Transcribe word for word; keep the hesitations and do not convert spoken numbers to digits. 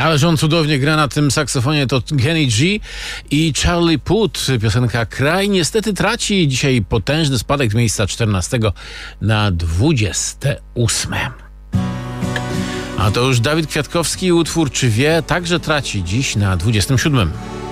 Ależ on cudownie gra na tym saksofonie, to Kenny G i Charlie Puth. Piosenka Kraj niestety traci dzisiaj potężny spadek z miejsca czternastego na dwudzieste ósme. A to już Dawid Kwiatkowski, utwór Czy wie, także traci dziś na dwudziestym siódmym.